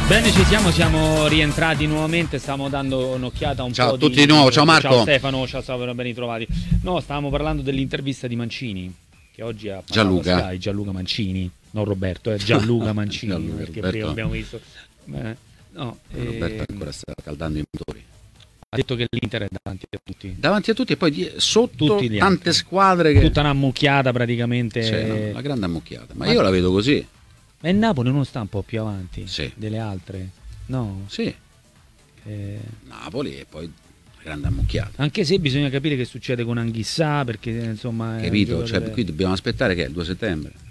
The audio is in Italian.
Bene, siamo rientrati nuovamente, stavamo dando un'occhiata un ciao po' a tutti di nuovo, ciao Marco. Ciao Stefano, ciao Stefano, ben ritrovati. No, stavamo parlando dell'intervista di Mancini, che oggi ha parlato Gianluca Mancini, non Roberto, è Gianluca Mancini, Gianluca, perché Roberto, prima abbiamo visto. Roberto ancora sta caldando i motori. Ha detto che l'Inter è davanti a tutti. Davanti a tutti e poi sotto Tutti gli tante altri. squadre che... Tutta una ammucchiata praticamente. Sì, la grande ammucchiata. Ma io la vedo così. Ma il Napoli non sta un po' più avanti Sì. delle altre? No? Sì. Napoli e poi la grande ammucchiata. Anche se bisogna capire che succede con Anghissà, perché insomma... Capito? Cioè, qui dobbiamo aspettare che è il 2 settembre.